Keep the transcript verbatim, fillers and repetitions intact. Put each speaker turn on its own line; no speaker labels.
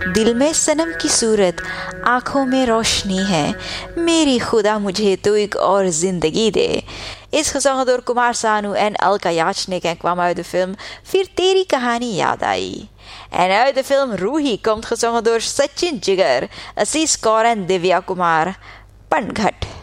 दिल में सनम की सूरत, आँखों में रोशनी है, मेरी खुदा मुझे तो एक और ज़िंदगी दे, is gezongen door Kumar Sanu en Alka Yachnik en kwam uit de film Fir Teri Kahani Yaad Aayi. En uit de film Ruhi komt gezongen door Sachin Jigar, Aziz Kaur en Divya Kumar. Panghat.